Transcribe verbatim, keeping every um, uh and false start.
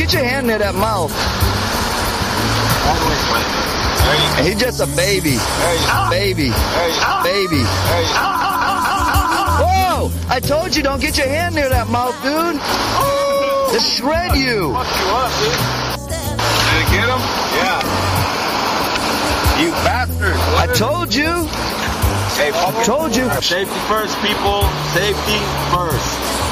get your hand near that mouth. He's just a baby. Baby. Baby. Whoa! I told you, don't get your hand near that mouth, dude. Just shred you. Did it get him? Yeah. You bastard. I told you. Hey, told you. Safety first, people. Safety first.